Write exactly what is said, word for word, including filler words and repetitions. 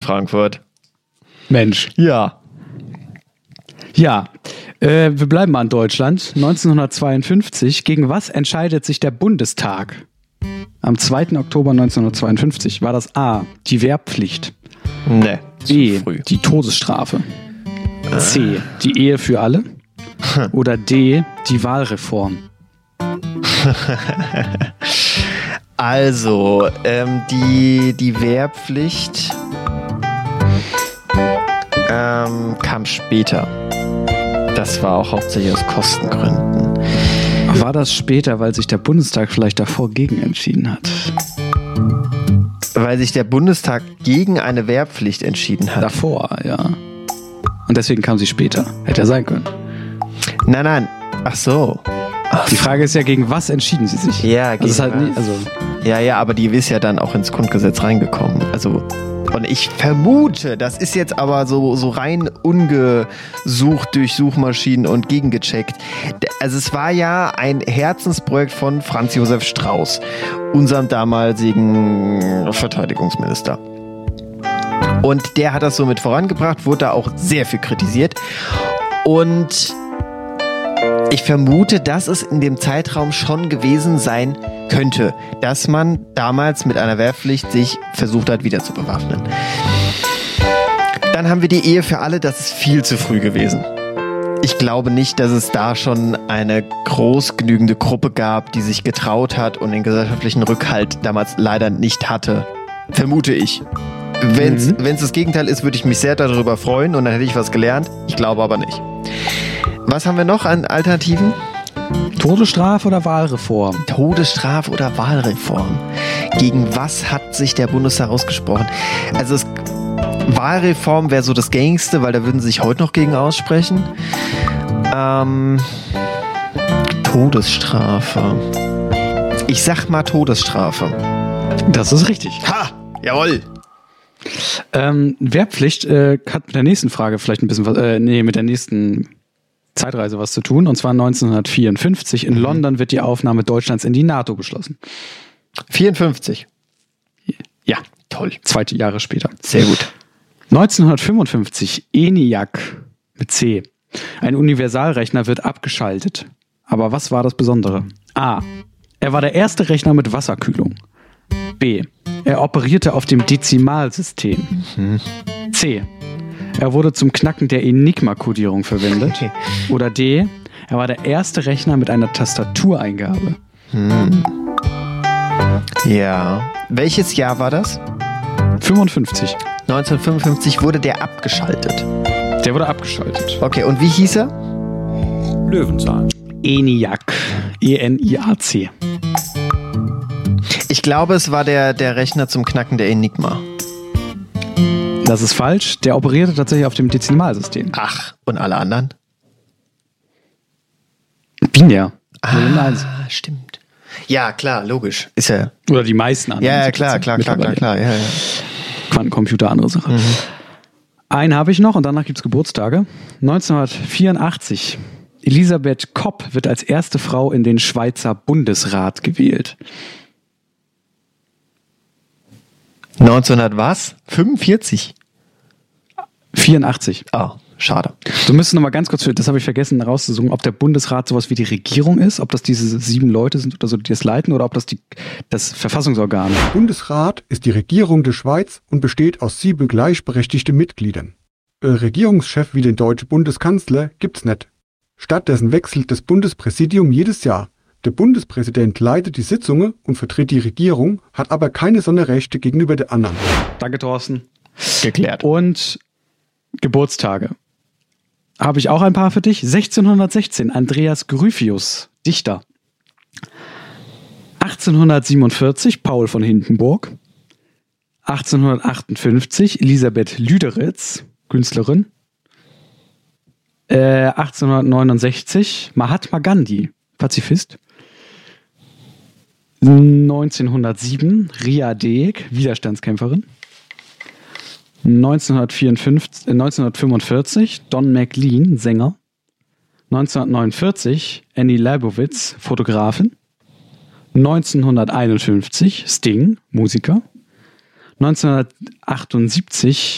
Frankfurt. Mensch. Ja. Ja, äh, wir bleiben mal in Deutschland. neunzehnhundertzweiundfünfzig. Gegen was entscheidet sich der Bundestag? Am zweiten Oktober neunzehnhundertzweiundfünfzig war das A, die Wehrpflicht. Nee, B, zu früh. die Todesstrafe. C, die Ehe für alle. Oder D, die Wahlreform. Also, ähm, die, die Wehrpflicht ähm, kam später. Das war auch hauptsächlich aus Kostengründen. War das später, weil sich der Bundestag vielleicht davor gegen entschieden hat? Weil sich der Bundestag gegen eine Wehrpflicht entschieden hat. Davor, ja. Und deswegen kam sie später. Hätte ja sein können. Nein, nein. Ach so. Die Frage ist ja, gegen was entschieden sie sich? Ja, gegen also ist halt was? nie, also Ja, ja, aber die ist ja dann auch ins Grundgesetz reingekommen. Also, und ich vermute, das ist jetzt aber so, so rein ungesucht durch Suchmaschinen und gegengecheckt. Also es war ja ein Herzensprojekt von Franz Josef Strauß, unserem damaligen Verteidigungsminister. Und der hat das so mit vorangebracht, wurde da auch sehr viel kritisiert. Und ich vermute, dass es in dem Zeitraum schon gewesen sein könnte, dass man damals mit einer Wehrpflicht sich versucht hat, wieder zu bewaffnen. Dann haben wir die Ehe für alle, das ist viel zu früh gewesen. Ich glaube nicht, dass es da schon eine groß genügende Gruppe gab, die sich getraut hat und den gesellschaftlichen Rückhalt damals leider nicht hatte. Vermute ich. Wenn es mhm. das Gegenteil ist, würde ich mich sehr darüber freuen und dann hätte ich was gelernt. Ich glaube aber nicht. Was haben wir noch an Alternativen? Todesstrafe oder Wahlreform? Todesstrafe oder Wahlreform? Gegen was hat sich der Bundestag ausgesprochen? Also es, Wahlreform wäre so das Gängigste, weil da würden sie sich heute noch gegen aussprechen. Ähm, Todesstrafe. Ich sag mal Todesstrafe. Das ist richtig. Ha! Jawohl! Ähm, Wehrpflicht äh, hat mit der nächsten Frage vielleicht ein bisschen was, äh, nee, mit der nächsten Zeitreise was zu tun. Und zwar neunzehnhundertvierundfünfzig. In mhm. London wird die Aufnahme Deutschlands in die NATO beschlossen. vierundfünfzig. Ja, toll. Zwei Jahre später. Sehr gut. neunzehnhundertfünfundfünfzig. ENIAC mit C. Ein Universalrechner wird abgeschaltet. Aber was war das Besondere? A. Er war der erste Rechner mit Wasserkühlung. B. Er operierte auf dem Dezimalsystem. Mhm. C. Er wurde zum Knacken der Enigma-Kodierung verwendet. Okay. Oder D. Er war der erste Rechner mit einer Tastatureingabe. Hm. Ja. Welches Jahr war das? fünfundfünfzig. neunzehnhundertfünfundfünfzig wurde der abgeschaltet. Der wurde abgeschaltet. Okay, und wie hieß er? Löwenzahn. ENIAC. E N I A C. Ich glaube, es war der, der Rechner zum Knacken der Enigma. Das ist falsch. Der operierte tatsächlich auf dem Dezimalsystem. Ach, und alle anderen? Binär. Ah, stimmt. Ja, klar, logisch. Ist ja. Oder die meisten anderen. Ja, ja, klar, klar, klar, klar, klar. Ja, ja. Quantencomputer, andere Sache. Mhm. Einen habe ich noch und danach gibt es Geburtstage. neunzehnhundertvierundachtzig. Elisabeth Kopp wird als erste Frau in den Schweizer Bundesrat gewählt. neunzehnhundert was? fünfundvierzig? vierundachtzig. Ah, oh, schade. Du müsstest noch mal ganz kurz, das habe ich vergessen rauszusuchen, ob der Bundesrat sowas wie die Regierung ist, ob das diese sieben Leute sind oder so, die das leiten, oder ob das die, das Verfassungsorgan ist. Der Bundesrat ist die Regierung der Schweiz und besteht aus sieben gleichberechtigten Mitgliedern. Ein Regierungschef wie den deutschen Bundeskanzler gibt's nicht. Stattdessen wechselt das Bundespräsidium jedes Jahr. Der Bundespräsident leitet die Sitzungen und vertritt die Regierung, hat aber keine Sonderrechte gegenüber den anderen. Danke, Thorsten. Geklärt. Und Geburtstage. Habe ich auch ein paar für dich. sechzehnhundertsechzehn, Andreas Gryphius, Dichter. achtzehnhundertsiebenundvierzig, Paul von Hindenburg. achtzehnhundertachtundfünfzig, Elisabeth Lüderitz, Künstlerin. Äh, achtzehnhundertneunundsechzig, Mahatma Gandhi, Pazifist. neunzehnhundertsieben, Ria Deek, Widerstandskämpferin. neunzehnhundertvierundfünfzig, äh, neunzehnhundertfünfundvierzig, Don McLean, Sänger. neunzehnhundertneunundvierzig, Annie Leibovitz, Fotografin. neunzehnhunderteinundfünfzig, Sting, Musiker. neunzehnhundertachtundsiebzig,